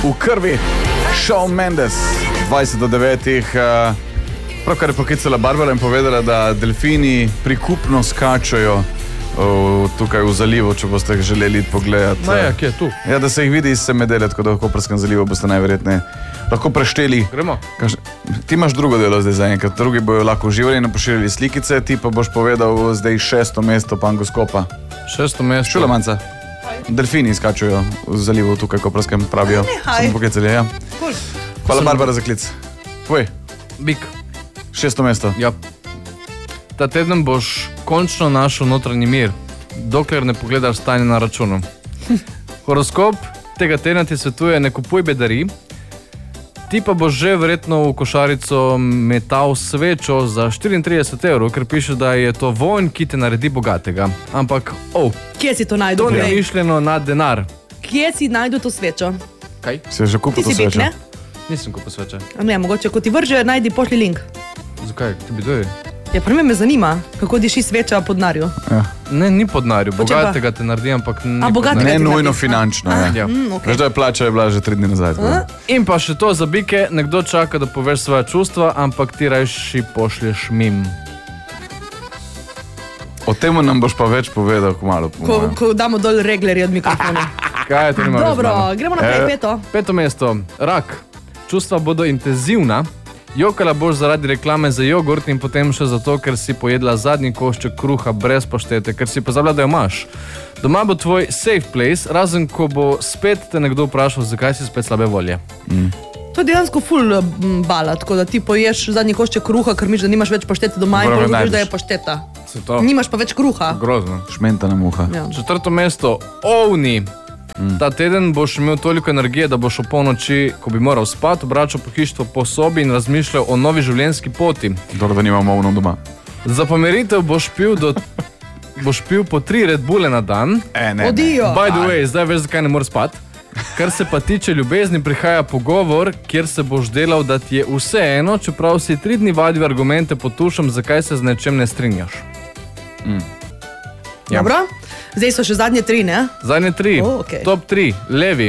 v krvi. Shawn Mendes, 20:09. Pravkar je poklicala Barbara in povedala, da delfini prikupno skačajo tukaj v zalivu, če boste želeli pogledati. Kje je tu? Ja, da se jih vidi iz Semedele, tako da v Koprskem zalivu boste najverjetneje lahko prešteli. Gremo. Ti imaš drugo delo zdaj zaenkrat, drugi bojo lahko uživali in pošiljali slikice, ti pa boš povedal zdaj 6. mesto pangoskopa. 6. mesto. Šula manca. Delfini skačajo v zalivu tukaj v Koprskem, pravijo. Sem poklicali, ja. Hvala Barbara za klic. Povej. Bik. 6. mesto. Ja. Ta teden boš končno našel notranji mir, dokler ne pogledaš stanje na računu. Horoskop tega tedna ti svetuje: ne kupuj bedari. Ti pa boš že verjetno v košarico metal svečo za 34 €, ker piše, da je to vonj, ki te naredi bogatega. Ampak, kje si to najdu? To je mišljeno na denar. Kje si najdu to svečo? Kaj? Si že kupil to svečo? Ti si bik, ne? Nisem kupil sveče. Ne, mogoče, ko ti vrže, najdi, pošli link. Zakaj? Ti bi dojeli? Ja, prvi me zanima, kako diši sveča pod narju. Ja. Ne, ni pod narju, bogatega te naredi, ampak ne nujno finančno. Ja. Okay. Veš, da je plača bila že 3 dni nazaj. In pa še to za bike, nekdo čaka, da poveš svoje čustva, ampak ti rajši pošlješ mim. O tem nam boš pa več povedal, malo. Ko damo dol reglerje od mikrofona. Kaj je to nima? Dobro, gremo naprej, 5. 5. mesto. Rak. Čustva bodo intenzivna. Jokala boš zaradi reklame za jogurt in potem še zato, ker si pojedla zadnji košček kruha brez paštete, ker si pozabila, da jo imaš. Doma bo tvoj safe place, razen ko bo spet te nekdo vprašal, zakaj si spet slabe volje. To je dejansko ful bala, tako da ti poješ zadnji košček kruha, ker miš, da nimaš več paštete doma in potem vidiš, da je pašteta. Nimaš pa več kruha. Grozno. Šmentana muha. Ja. 4. mesto. Ovni. Ta teden boš imel toliko energije, da boš o polnoči, ko bi moral spati, obračal pohištvo po sobi in razmišljal o novi življenjski poti. Dobro, da nimamo ovno doma. Za pomiritev boš pil po 3 Red Bulle na dan. Odijo. By the way, zdaj veš, zakaj ne moreš spati. Kar se pa tiče ljubezni, prihaja pogovor, kjer se boš delal, da ti je vseeno, čeprav si 3 dni vadil argumente po tušem, zakaj se z nečem ne strinjaš. Ja. Dobro. Zdaj so še zadnje 3, ne? Zadnje 3. Okay. Top 3. Levi.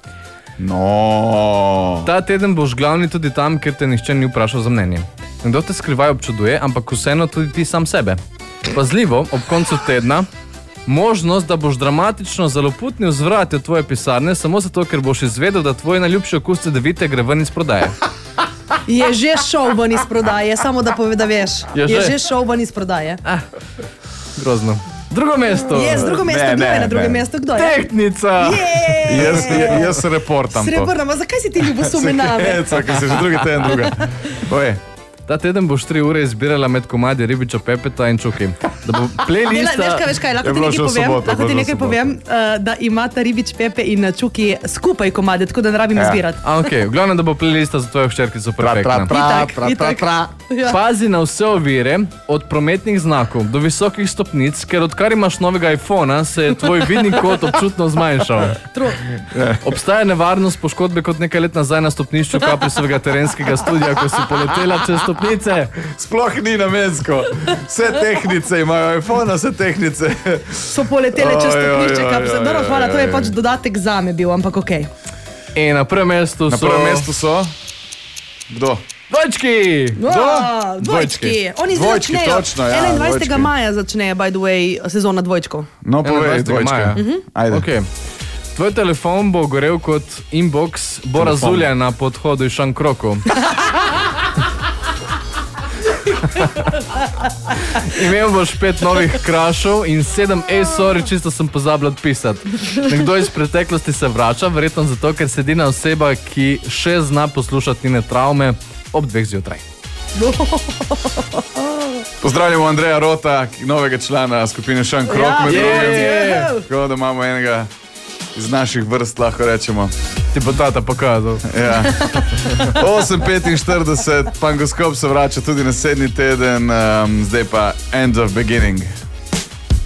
No. Ta teden boš glavni tudi tam, kjer te nihče ni vprašal za mnenje. Nekdo te skrivaj občuduje, ampak vseeno tudi ti sam sebe. Pazljivo, ob koncu tedna, možnost, da boš dramatično zaloputnil z vrati v tvoje pisarne, samo zato, ker boš izvedel, da tvoj najljubši okus cedevite gre ven iz prodaje. Je že šel ven iz prodaje, samo da pove, da veš. Je že šel ven iz prodaje. Grozno. Drugo mesto. Drugo mesto, kdo je na drugem mestu? Kdo je? Tehtnica. Jaz reportam to. Srebrna, zakaj si ti ljubosume name? Ker si že drugi teden druga. Oje. Ta teden boš 3 ure izbirala med komadi Ribiča Pepeta in Čuki. Da bo playlista... Veš kaj, lahko ti nekaj povem, da imata Ribič Pepe in Čuki skupaj komade, tako da ne rabim izbirati. V glavnem, da bo playlista za tvojo hčerkico perfektna. Pazi na vse ovire, od prometnih znakov do visokih stopnic, ker odkar imaš novega iPhona, se je tvoj vidni kot občutno zmanjšal. Obstaja nevarnost poškodbe kot nekaj let nazaj na stopnišču Kaprisovega terenskega studija, ko si poletela čez stopnice. Sploh ni namensko. Vse tehnice imajo iPhone, vse tehnice. So poletele čez stopnišče Kaprisovega. Dobro, hvala, to je pač dodatek zame bil, ampak okej. In na prvem mestu so... Kdo? Dvojčki! Dvojčki. Oni začnejo. 21. maja začne, by the way, sezona dvojčkov. No, povej, dvojčki. Ajde. Tvoj telefon bo gorel kot inbox Bora Zulja na podhodu iz Šankroku. Imel boš 5 novih krašov in 7 sorry, čisto sem pozabil odpisati. Nekdo iz preteklosti se vrača, verjetno zato, ker sedi na oseba, ki še zna poslušati njene travme ob 2 zjutraj. Pozdravljamo Andreja Rota, novega člana skupine Šankrok. Tako da imamo enega iz naših vrst, lahko rečemo. Ti bo tata pokazal. Ja. 8:45, pangoskop se vrača tudi naslednji teden, zdaj pa End of Beginning.